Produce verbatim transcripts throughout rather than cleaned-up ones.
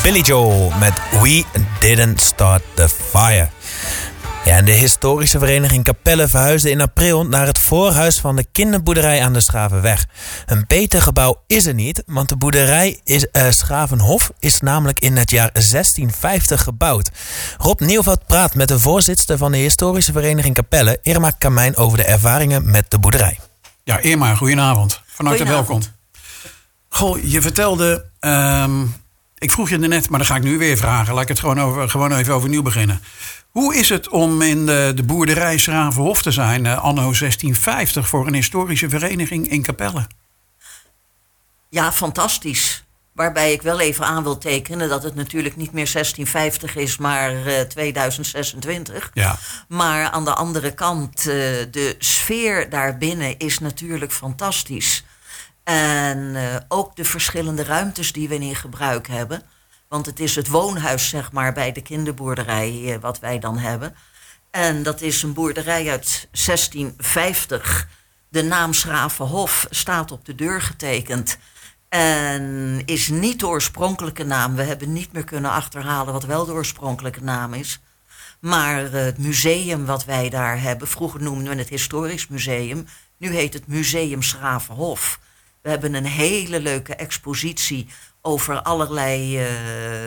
Billy Joel met We Didn't Start the Fire. Ja, en de historische vereniging Capelle verhuisde in april naar het voorhuis van de kinderboerderij aan de Schravenweg. Een beter gebouw is er niet, want de boerderij is, uh, Schravenhof is namelijk in het jaar zestien vijftig gebouwd. Rob Nieuwveld praat met de voorzitter van de historische vereniging Capelle, Irma Kamijn, over de ervaringen met de boerderij. Ja, Irma, goedenavond. Van harte welkom. Goh, je vertelde, um, ik vroeg je net, maar dan ga ik nu weer vragen. Laat ik het gewoon, over, gewoon even overnieuw beginnen. Hoe is het om in de, de boerderij Schravenhof te zijn, uh, anno zestien vijftig, voor een historische vereniging in Capelle? Ja, fantastisch. Waarbij ik wel even aan wil tekenen dat het natuurlijk niet meer zestien vijftig is, maar uh, tweeduizend zesentwintig. Ja. Maar aan de andere kant, uh, de sfeer daarbinnen is natuurlijk fantastisch. En uh, ook de verschillende ruimtes die we in gebruik hebben. Want het is het woonhuis, zeg maar, bij de kinderboerderij uh, wat wij dan hebben. En dat is een boerderij uit zestien vijftig. De naam Schravenhof staat op de deur getekend. En is niet de oorspronkelijke naam. We hebben niet meer kunnen achterhalen wat wel de oorspronkelijke naam is. Maar uh, het museum wat wij daar hebben, vroeger noemden we het Historisch Museum. Nu heet het Museum Schravenhof. We hebben een hele leuke expositie over allerlei uh,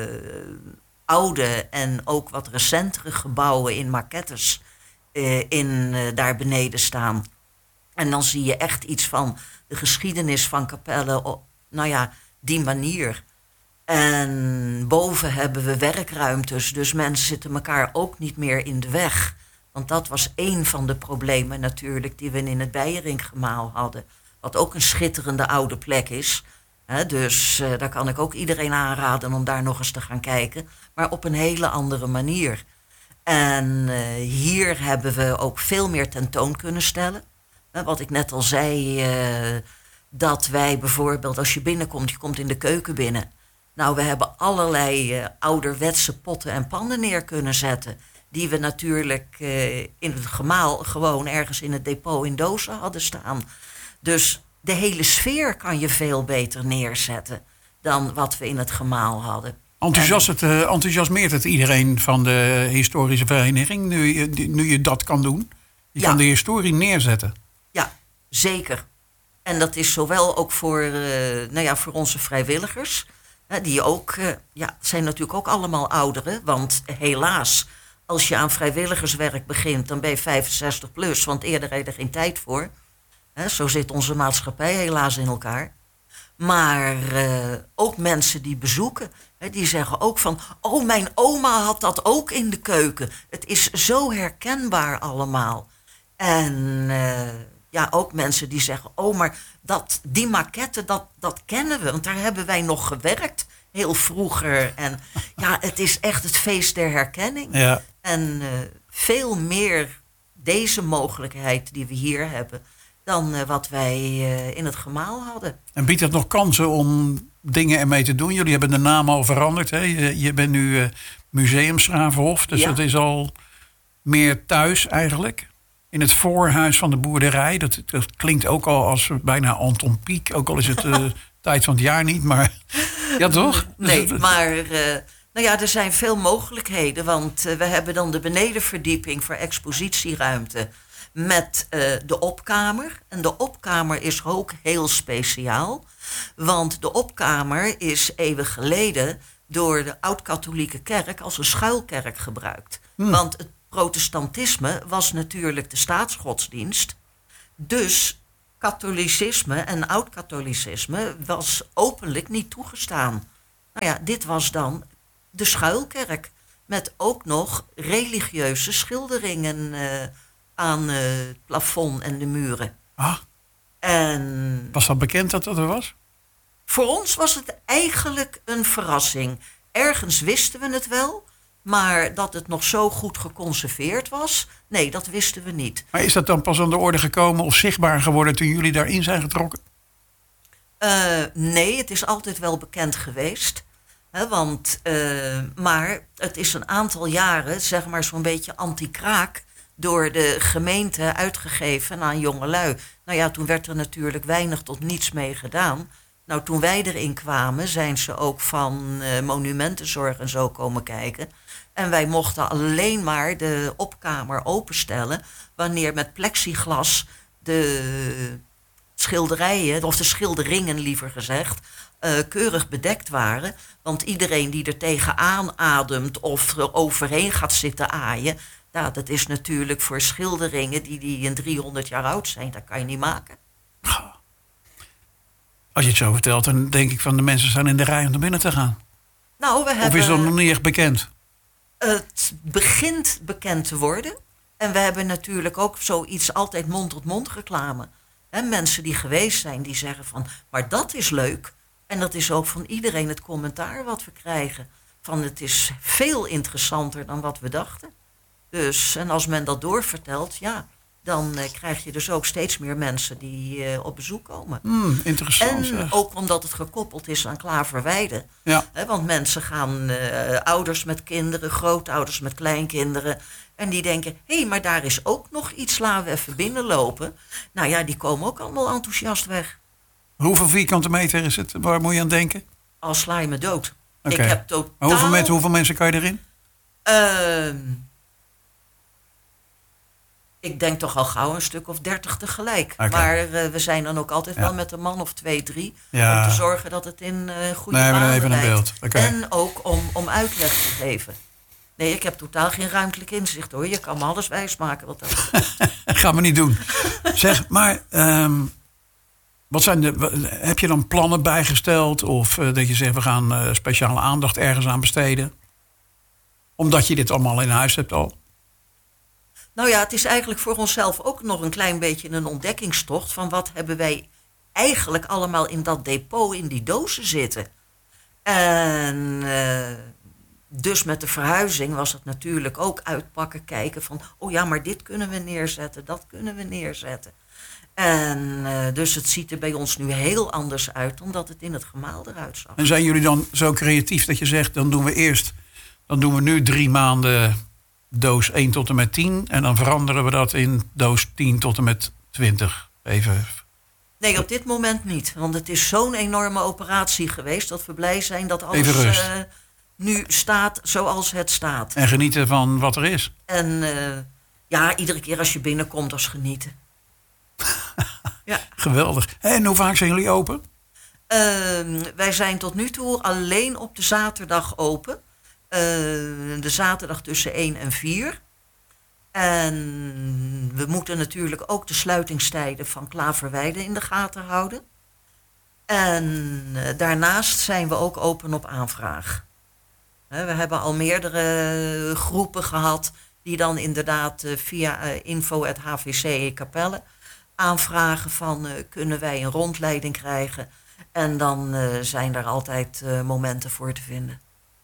oude en ook wat recentere gebouwen in maquettes uh, in, uh, daar beneden staan. En dan zie je echt iets van de geschiedenis van Capelle op, nou ja, die manier. En boven hebben we werkruimtes, dus mensen zitten elkaar ook niet meer in de weg. Want dat was één van de problemen natuurlijk die we in het Beieringgemaal hadden. Wat ook een schitterende oude plek is. He, dus uh, daar kan ik ook iedereen aanraden om daar nog eens te gaan kijken. Maar op een hele andere manier. En uh, hier hebben we ook veel meer tentoon kunnen stellen. He, wat ik net al zei, uh, dat wij bijvoorbeeld als je binnenkomt, je komt in de keuken binnen. Nou, we hebben allerlei uh, ouderwetse potten en pannen neer kunnen zetten. Die we natuurlijk uh, in het gemaal gewoon ergens in het depot in dozen hadden staan. Dus de hele sfeer kan je veel beter neerzetten dan wat we in het gemaal hadden. Enthousiast het, uh, enthousiasmeert het iedereen van de historische vereniging nu je, nu je dat kan doen? Je ja. kan de historie neerzetten. Ja, zeker. En dat is zowel ook voor, uh, nou ja, voor onze vrijwilligers. Uh, die ook, uh, ja, zijn natuurlijk ook allemaal ouderen. Want helaas, als je aan vrijwilligerswerk begint, dan ben je vijfenzestig plus. Want eerder heb je er geen tijd voor. He, zo zit onze maatschappij helaas in elkaar. Maar uh, ook mensen die bezoeken, he, die zeggen ook van... oh, mijn oma had dat ook in de keuken. Het is zo herkenbaar allemaal. En uh, ja, ook mensen die zeggen... oh, maar dat, die maquette, dat, dat kennen we. Want daar hebben wij nog gewerkt, heel vroeger. En ja, het is echt het feest der herkenning. Ja. En uh, veel meer deze mogelijkheid die we hier hebben... dan uh, wat wij uh, in het gemaal hadden. En biedt het nog kansen om dingen ermee te doen? Jullie hebben de naam al veranderd. Hè? Je, je bent nu uh, Museum Schravenhof. Dus ja. dat is al meer thuis eigenlijk. In het voorhuis van de boerderij. Dat, dat klinkt ook al als bijna Anton Pieck. Ook al is het uh, tijd van het jaar niet. Maar ja, toch? Nee, maar... Uh, Nou ja, er zijn veel mogelijkheden. Want uh, we hebben dan de benedenverdieping voor expositieruimte... met uh, de opkamer. En de opkamer is ook heel speciaal. Want de opkamer is eeuwen geleden door de oud-katholieke kerk als een schuilkerk gebruikt. Hmm. Want het protestantisme was natuurlijk de staatsgodsdienst. Dus katholicisme en oud-katholicisme was openlijk niet toegestaan. Nou ja, dit was dan de schuilkerk. Met ook nog religieuze schilderingen... Uh, aan uh, het plafond en de muren. Ah. En was dat bekend dat dat er was? Voor ons was het eigenlijk een verrassing. Ergens wisten we het wel, maar dat het nog zo goed geconserveerd was... nee, dat wisten we niet. Maar is dat dan pas aan de orde gekomen of zichtbaar geworden... toen jullie daarin zijn getrokken? Uh, nee, het is altijd wel bekend geweest. Hè, want, uh, maar het is een aantal jaren, zeg maar zo'n beetje anti-kraak... door de gemeente uitgegeven aan jongelui. Nou ja, toen werd er natuurlijk weinig tot niets mee gedaan. Nou, toen wij erin kwamen, zijn ze ook van uh, monumentenzorg en zo komen kijken. En wij mochten alleen maar de opkamer openstellen wanneer met plexiglas de schilderijen, of de schilderingen liever gezegd, uh, keurig bedekt waren. Want iedereen die er tegenaan ademt of er overheen gaat zitten aaien, nou, dat is natuurlijk voor schilderingen die, die in driehonderd jaar oud zijn, dat kan je niet maken. Als je het zo vertelt, dan denk ik van de mensen staan in de rij om naar binnen te gaan. Nou, we hebben, of is dat nog niet echt bekend? Het begint bekend te worden. En we hebben natuurlijk ook zoiets altijd mond-tot-mond reclame. He, mensen die geweest zijn, die zeggen van, maar dat is leuk. En dat is ook van iedereen het commentaar wat we krijgen. Van het is veel interessanter dan wat we dachten. Dus, en als men dat doorvertelt, ja, dan uh, krijg je dus ook steeds meer mensen die uh, op bezoek komen. Mm, interessant. En zeg. ook omdat het gekoppeld is aan Klaverweide. Ja. He, want mensen gaan, uh, ouders met kinderen, grootouders met kleinkinderen. En die denken, hé, hey, maar daar is ook nog iets, laten we even binnenlopen. Nou ja, die komen ook allemaal enthousiast weg. Hoeveel vierkante meter is het? Waar moet je aan denken? Al sla je me dood. Okay. Ik heb totaal... Hoeveel, met, hoeveel mensen kan je erin? Uh, ik denk toch al gauw een stuk of dertig tegelijk. Okay. Maar uh, we zijn dan ook altijd ja. wel met een man of twee, drie. Ja. Om te zorgen dat het in uh, goede nee, banen even een beeld. Okay. En ook om, om uitleg te geven. Nee, ik heb totaal geen ruimtelijk inzicht hoor. Je kan me alles wijsmaken wat dat gaan we niet doen. Zeg, maar um, wat zijn de, heb je dan plannen bijgesteld? Of uh, dat je zegt, we gaan uh, speciale aandacht ergens aan besteden? Omdat je dit allemaal in huis hebt al? Nou ja, het is eigenlijk voor onszelf ook nog een klein beetje een ontdekkingstocht. Van wat hebben wij eigenlijk allemaal in dat depot, in die dozen zitten. En... Uh, Dus met de verhuizing was het natuurlijk ook uitpakken, kijken van... oh ja, maar dit kunnen we neerzetten, dat kunnen we neerzetten. En uh, dus het ziet er bij ons nu heel anders uit dan dat het in het gemaal eruit zag. En zijn jullie dan zo creatief dat je zegt, dan doen we eerst... dan doen we nu drie maanden doos één tot en met tien... en dan veranderen we dat in doos tien tot en met twintig. Even... Nee, op dit moment niet. Want het is zo'n enorme operatie geweest... dat we blij zijn dat alles... Even rust. Uh, nu staat zoals het staat. En genieten van wat er is. En uh, ja, iedere keer als je binnenkomt, als genieten. Ja. Geweldig. En hoe vaak zijn jullie open? Uh, wij zijn tot nu toe alleen op de zaterdag open. Uh, de zaterdag tussen één en vier. En we moeten natuurlijk ook de sluitingstijden van Klaverweide in de gaten houden. En uh, daarnaast zijn we ook open op aanvraag. We hebben al meerdere groepen gehad die dan inderdaad via info at h v c Capelle aanvragen van uh, kunnen wij een rondleiding krijgen. En dan uh, zijn er altijd uh, momenten voor te vinden.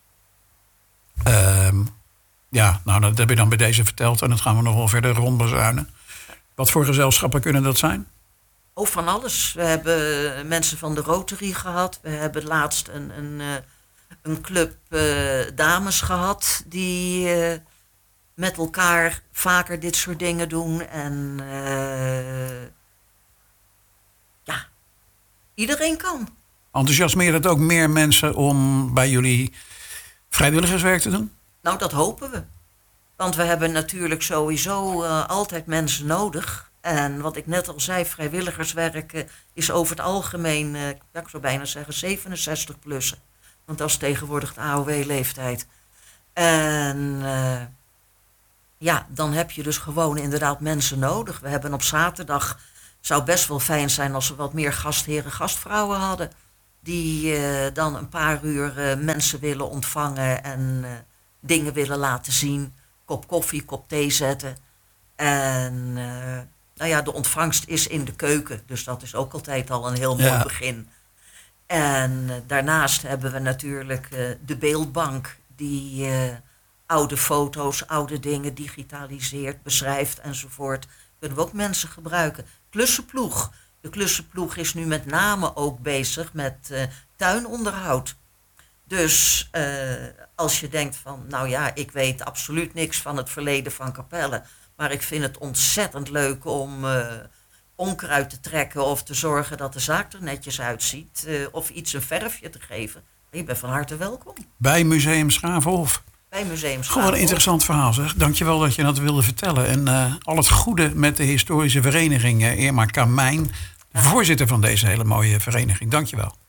Um, ja, nou dat heb je dan bij deze verteld en dat gaan we nog wel verder rondbezuinen. Wat voor gezelschappen kunnen dat zijn? Oh, van alles. We hebben mensen van de Rotary gehad. We hebben laatst een... een een club uh, dames gehad die uh, met elkaar vaker dit soort dingen doen. En uh, ja, iedereen kan. Enthousiasmeert het ook meer mensen om bij jullie vrijwilligerswerk te doen? Nou, dat hopen we. Want we hebben natuurlijk sowieso uh, altijd mensen nodig. En wat ik net al zei, vrijwilligerswerk uh, is over het algemeen, uh, ja, ik zou bijna zeggen, zevenenzestig plussen. Want dat is tegenwoordig de A O W-leeftijd. En uh, ja, dan heb je dus gewoon inderdaad mensen nodig. We hebben op zaterdag, zou best wel fijn zijn als we wat meer gastheren, gastvrouwen hadden. Die uh, dan een paar uur uh, mensen willen ontvangen en uh, dingen willen laten zien. Kop koffie, kop thee zetten. En uh, nou ja, de ontvangst is in de keuken. Dus dat is ook altijd al een heel mooi ja. begin. En uh, daarnaast hebben we natuurlijk uh, de beeldbank die uh, oude foto's, oude dingen digitaliseert, beschrijft enzovoort. Kunnen we ook mensen gebruiken. Klussenploeg. De klussenploeg is nu met name ook bezig met uh, tuinonderhoud. Dus uh, als je denkt van, nou ja, ik weet absoluut niks van het verleden van Capelle, maar ik vind het ontzettend leuk om uh, onkruid te trekken of te zorgen dat de zaak er netjes uitziet. Uh, of iets een verfje te geven. Je bent van harte welkom. Bij Museum Schravenhof. Bij Museum Schravenhof. Gewoon een interessant verhaal zeg. Dankjewel dat je dat wilde vertellen. En uh, al het goede met de historische vereniging uh, Irma Kamijn. Voorzitter van deze hele mooie vereniging. Dankjewel.